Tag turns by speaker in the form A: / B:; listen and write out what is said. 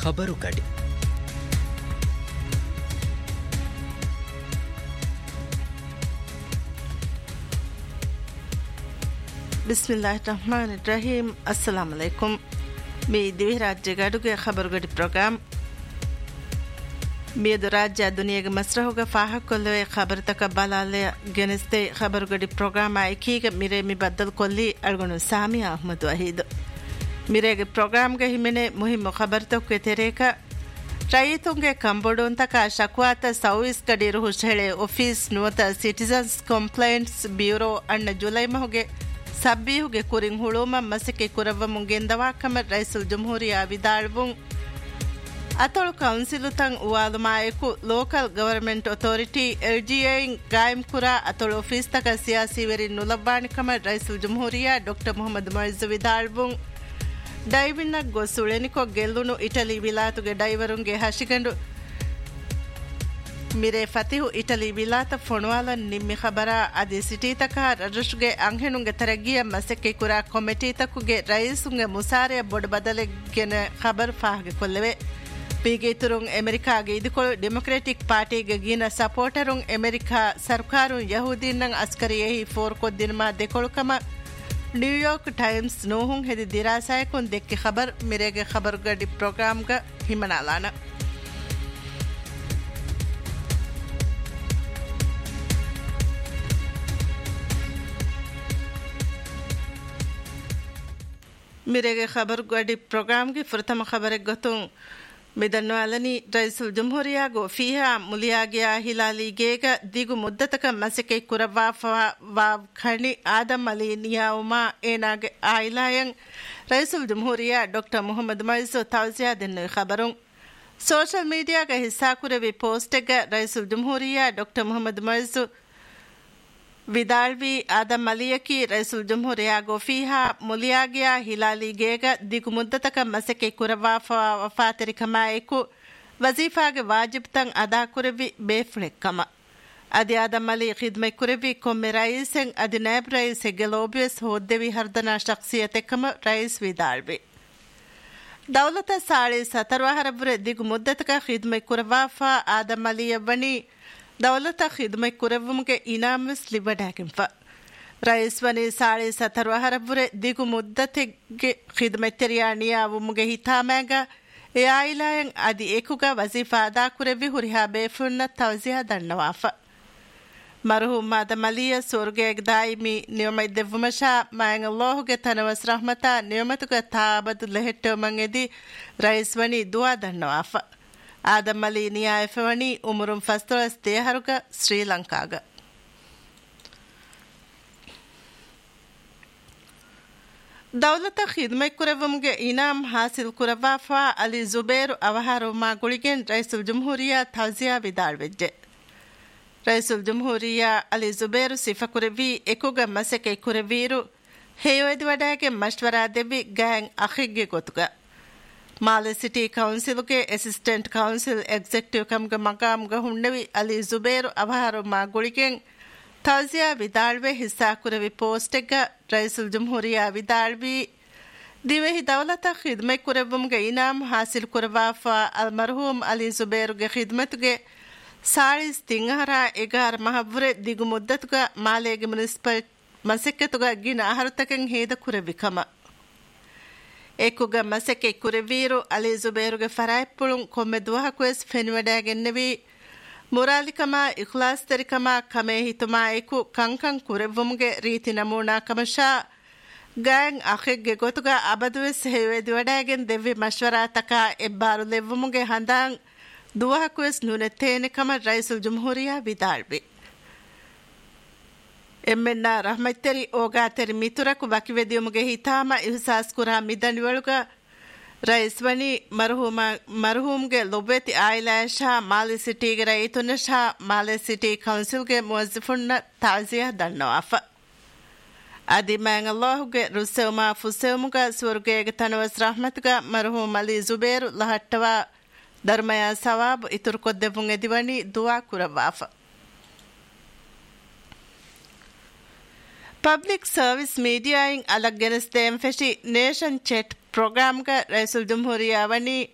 A: ಖಬರುಗಡಿ.
B: ಬಿಸ್ಮಿಲ್ಲಾಹಿರ್ರಹಮಾನಿರ್ರಹೀಮ್. ಅಸ್ಸಲಾಮು ಅಲೈಕುಂ. Me ದಿವಿ ರಾಜ್ಯ ಗಡುಗೆ ಖಬರುಗಡಿ program ಮೀದು ರಾಜ್ಯ ದುನಿಯಾಗೆ ಮಸ್ರಹುಗ ಫಾಹಕೊಲ್ಲವೆ ಖಬರ್ ತಕ ಬಲಾಲೆ ಗೆನಿಸ್ತೆ ಖಬರುಗಡಿ ಪ್ರೋಗ್ರಾಮ್ ಐಕೀಗ ಮಿರೆ ಮಿ ಬದ್ದಲ್ ಕೊಲ್ಲಿ ಅಳ್ಗೊಣು ಸಾಮಿ ಅಹ್ಮದ್ ವಹೀದ್ ಮಿರೆಗೆ ಪ್ರೋಗ್ರಾಮ್ಗೆ ಹಿಮೆನೆ ಮುಹಿಮ್ ಖಬರ್ ತಕ್ಕೆ ತೆರೇಕ ರೈತುಂಗೆ ಕಂಬೋಡೋಂತಕ ಶಕ್ವಾತ ಸೌಯಿಸ್ ಕಡೀರು ಹುಷೆಳೆ ಆಫೀಸ್ ನುವತ ಸಿಟಿಜನ್ಸ್ ಕಂಪ್ಲೇಂಟ್ಸ್ ಬ್ಯೂರೋ ಅಣ್ಣ ಜುಲೈ ಮಹುಗೆ ಸಬ್ಬೀಹುಗೆ ಕುರಿಂಗ್ ಹುಳುಮ ಮಸಿಕೆ ಕುರವ ಮುಂಗೆಂದವಾಕಮ ರೈಸುಲ್ ಜುಮ್ಹೂರಿಯಾ ವಿದಾಳ್ವುಂ ಅತೊಳು ಕೌನ್ಸಿಲು ತಂಗ್ ಉವಾಲುಮಾಯಕು local government authority LGA ಗಾಯಂ ಕುರಾ ಅತೊಳು office ತಕ ಸಿಯಾಸಿವೆರಿ ನುಲಬ್ಬಾಣಿಕಮ ರೈಸುಲ್ ಜುಮ್ಹೂರಿಯಾ doctor Mohammed ಮೊಯ್ಜ್ ವಿದಾಳ್ವುಂ ಡೈವಿನ್ನ ಗೊಸುಳೆನಿಕೊ ಗೆಲ್ಲುನು Italy ವಿಲಾತುಗೆ ಡೈವರುಂಗೆ ಹಶಿಗಂಡು ಮಿರೆ ಫತಿಹು Italy ವಿಲಾತ ಫೊಣುವಾಲ Nimmi ಖಬರ ಅದಿ ಸಿಟೀತಕ ರಜುಷ್ಗೆ ಅಂಹೆನುಂಗೆ ತರಗಿಯ ಮಸಕ್ಕೆ ಕುರಾ ಕೊಮಿಟೀತಕುಗೆ ರೈಸುಂಗೆ ಮುಸಾರೆಯ ಬೊಡ್ ಬದಲೆಗೆನ ಖಬರ್ ಫಾಹಗೆ ಕೊಲ್ಲೆವೆ ಪೀಗೆ ತುರುಂ ಅಮೆರಿಕಾಗೆ ಇದುಕೊಳು ಡೆಮೊಕ್ರೆಟಿಕ್ ಪಾರ್ಟಿಗೆ ಗೀನ ಸಪೋರ್ಟರುಂ ಅಮೆರಿಕಾ ಸರ್ಕಾರು ಯಹೂದಿನ್ನಂ ಅಸ್ಕರಿಯೇಹಿ ಫೋರ್ ಕೊದ್ದಿನಮ ದೆಕೊಳುಕಮ ನ್ಯೂಯಾರ್ಕ್ ಟೈಮ್ಸ್ ನೋಹುಂ ಹೆದಿ ದಿರಾಸಾಯಕುನ್ ದೆಕ್ಕಿ ಖಬರ್ ಮಿರೆಗೆ ಖಬರ್ ಗಡಿ ಪ್ರೋಗ್ರಾಮ್ಗ ಹಿಮನಾಲಾನ ಮಿರೆಗೆ ಖಬರ್ ಗಡಿ ಪ್ರೋಗ್ರಾಮ್ಗೆ ಪ್ರಥಮ ಖಬರಿಗೆ ಗೊತ್ತುಂ ಮಿದನ್ನು ಅಲನಿ ರೈಸುಲ್ ಜುಮ್ಹೂರಿಯಾಗೋ ಫೀಹಾ ಮುಲಿಯಾಗಿಯಾ ಹಿಲಾಲಿಗೇಗ ದಿಗು ಮುದ್ದತಕ ಮಸಿಕೆ ಕುರವಾಫವಾ ಖಣಿ Adam Ali ನಿಯಾವುಮಾ ಏನಾಗೆ ಆಯಿಲಾಯಂ ರೈಸುಲ್ ಜುಮ್ಹೂರಿಯಾ doctor Mohammed ಮೊಯ್ಜ್ ತೌಸಿಯಾ ದೆನ್ನು ಖಬರುಂ social ಮೀಡಿಯಾಗ ಹಿಸ್ಸಾ ಕುರವಿ ಪೋಸ್ಟೆಗ ರೈಸುಲ್ ಜುಮ್ಹೂರಿಯಾ doctor Mohammed ಮೊಯ್ಜ್ ವಿದಾಳ್ವಿ Adam ಅಲಿಯಕಿ ರೈಸುಲ್ ಜುಮ್ಹೂರಿಯಾ ಗೋಫೀಹಾ ಮುಲಿಯಾಗಿಯಾ ಹಿಲಾಲಿಗೇಗ ದಿಗು ಮುದ್ದತಕ ಮಸಕೆ ಕುರವಾಫಾ ವಫಾತರಿಕಮಾಯಕು ವಜೀಫಾಗೆ ವಾಜಿಬ್ ತಂ ಅದಾ ಕುರವಿ ಬೇಫ್ಳೆಕ್ಕಮ ಅದಿ ಆದಮ್ ಅಲಿ ಖಿದ್ಮೆ ಕುರವಿ ಕೊಮ್ಮೆ ರೈಸೆಂ ಅದಿ ನಾಯಬ್ ರೈಸೆ ಗೆಲೋಬಿಯಸ್ ಹೋದ್ದೆವಿ ಹರ್ದನಾ ಶಖ್ಸಿಯತೆಕ್ಕಮ ರೈಸ್ ವಿದಾಳ್ವಿ ದೌಲತ ಸಾಳಿ ಸತರ್ವಾಹರಬ್ರೆ ದಿಗು ಮುದ್ದತಕ ಖಿದ್ಮೆ ಕುರವಾಫಾ ಆದಮ್ ಅಲಿಯವನಿ ದೌಲತ ಖಿದ್ಮೆ ಕುರವುಮ್ಗೆ ಇನಾಮ್ಸ್ ಲಿಬಡಾಗಿಂಫ ರೈಸ್ವನಿ ಸಾಳಿ ಸತರ್ವಹರಬುರೆ ದಿಗು ಮುದ್ದತೆಗೆ ಖಿದ್ಮೆತ್ತೆರಿಯಾ ನಿಯಾವುಮ್ಗೆ ಹಿತಾಮ್ಯಾಗ ಎ ಆಯಿಲಾಯಂ ಅದಿ ಏಕುಗ ವಜೀಫಾ ಅದಾ ಕುರೆವಿ ಹುರಿಹಾ ಬೇಫುನ್ನ ತವಜಿಯಾ ದಣ್ಣವಾಫ ಮರ್ಹೂಮ್ ಆದಮ್ ಅಲಿಯ ಸೋರ್ಗೆಗ್ ದಾಯಿಮಿ ನಿಯಮ ದೆವ್ವುಮಶಾ ಮಾಯಂ ಅಲ್ಲಾಹುಗೆ ತನವಸ್ ರಹಮತ ನಿಯಮತುಗ ತಾಬದು ಲೆಹೆಟ್ಟೋಮಂ ಎದಿ ರೈಸ್ವನಿ ದುವಾ ದಣ್ಣವಾಫ ಆದಮ್ ಅಲಿ ನಿಯಾಯಫವನಿ ಉಮರುಂ ಫಸ್ತೊಳಸ್ ದೇಹರುಗ ಶ್ರೀಲಂಕಾಗ ದೌಲತ ಖಿದ್ಮೆ ಕುರವುಮ್ಗೆ ಇನಾಮ್ ಹಾಸಿಲ್ ಕುರವಾಫಾ ಅಲಿ ಜುಬೇರು ಅವಹಾರುಮಾ ಗುಳಿಗೆನ್ ರೈಸುಲ್ ಜುಮ್ಹೂರಿಯಾ ತೌಜಿಯಾ ವಿದಾಳ್ವೆಜ್ಜೆ ರೈಸುಲ್ ಜುಮ್ಹೂರಿಯಾ ಅಲಿ ಜುಬೇರು ಸಿಫ ಕುರವಿ ಎಕುಗ ಮಸಕೆ ಕುರವೀರು ಹೇಯೋಯ್ದು ವಡಾಗೆ ಮಶ್ವರಾ ದೆವಿ ಗ್ಯಾಂಗ್ ಅಖಿಗ್ಗೆ ಗೊತ್ತುಗ ಮಾಲೆ city ಕೌನ್ಸಿಲ್ಗೆ assistant council executive ಕಮ್ಗೆ ಮಕಾಮ್ಗೆ ಹುಣ್ಣವಿ Ali Zubair ಅವಹಾರುಮಾ ಗುಳಿಗೆನ್ ತೌಜಿಯಾ ವಿದಾಳ್ವೆ ಹಿಸ್ಸಾ ಕುರವಿ ಪೋಸ್ಟೆಗ ರೈಸುಲ್ ಜುಮ್ಹೂರಿಯಾ ವಿದಾಳ್ವಿ ದಿವೆಹಿ ದೌಲತ ಖಿದ್ಮೆ ಕುರವುಮ್ಗೆ ಇನಾಮ್ ಹಾಸಿಲ್ ಕುರವಾಫಾ ಅಲ್ ಮರ್ಹೂಮ್ ಅಲಿ ಜುಬೇರುಗೆ ಖಿದ್ಮತುಗೆ ಸಾಳಿಸ್ ತಿಂಗಹರ ಎಗಾರ್ ಮಹವ್ರೆ ದಿಗು ಮುದ್ದತುಗ ಮಾಲೆಗೆ ಮುನಿಸಿಪಲ್ ಮಸಿಕ್ಕತುಗ ಗಿನ ಅಹರುತಕೆಂ ಹೇದ ಕುರವಿಕಮ ಏಕುಗ ಮಸಕೆ ಕುರೆವೀರು ಅಲಿ ಜುಬೇರುಗೆ ಫರಾಯ್ಪುಳುಂ ಕೊಮ್ಮೆ ದುವಹಕುವೆಸ್ ಫೆನ್ವಡಾಗೆನ್ನೆವಿ ಮುರಾಲಿಕಮ ಇಖ್ಲಾಸ್ ತೆರಿಕಮ ಕಮೆ ಹಿತುಮಾ ಏಕು ಕಂಕಂ ಕುರೆವ್ವುಮ್ಗೆ ರೀತಿ ನಮೂನಾ ಕಮಶಾ ಗ್ಯಾಂಗ್ ಅಖಿಗ್ಗೆ ಗೊತುಗ ಅಬದುವೆಸ್ ಹೇವೆದಿ ವಡಾಗೆನ್ ದೆವ್ವಿ ಮಶ್ವರಾತಕ ಎಬ್ಬಾರು ಲೆವ್ವುಮ್ಗೆ ಹಂದಾಂ ದುವಹಕುವೆಸ್ ನುನೆತ್ತೇನೆಕಮ ರೈಸುಲ್ ಜುಮ್ಹೂರಿಯಾ ವಿದಾಳ್ವಿ ಎಮ್ಮೆನ್ನ ರಹಮತ್ತೆರಿ ಓಗಾತೆರಿ ಮಿತುರಕು ಬಕಿವೆದಿಯುಮ್ಗೆ ಹಿತಾಮ ಇಹ್ಸಾಸ್ ಕುರಾ ಮಿದನಿವಳುಗ ರೈಸ್ವನಿ ಮರ್ಹೂಮ್ಗೆ ಲೊಬ್ವೆತಿ ಆಯಿಲಾಯಶಾ ಮಾಲಿ ಸಿಟಿಗೆ ರೈತುನಶಾ ಮಾಲೆ ಸಿಟಿ ಕೌನ್ಸಿಲ್ಗೆ ಮುವಜ್ಜಿಫುನ್ನ ತಾಜಿಯಾ ದಣ್ಣವಾಫ ಅದಿ ಮ್ಯಾಂಗ್ ಅಲ್ಲಾಹುಗೆ ರುಸ್ಸೆವುಮಾ ಫುಸ್ಸೆವುಮುಗ ಸ್ವರ್ಗೆಗೆ ತನವಸ್ ರಹಮತ್ಗ ಮರ್ಹೂಮ್ ಅಲಿ ಜುಬೇರು ಲಹಟ್ಟವಾ ಧರ್ಮಯ ಸವಾಬ್ ಇತುರು ಕೊದ್ದೆವುಂ ಎದಿವನಿ ದುವಾ ಕುರವಾಫ ಪಬ್ಲಿಕ್ ಸರ್ವಿಸ್ ಮೀಡಿಯಾಯಿಂಗ್ ಅಲಗ್ಗೆನಿಸ್ತೇಂ ಫೆಶಿ ನೇಷನ್ ಚೆಟ್ ಪ್ರೋಗ್ರಾಮ್ಗ ರೈಸುಲ್ ಜುಮ್ಹೂರಿಯಾ ವನಿ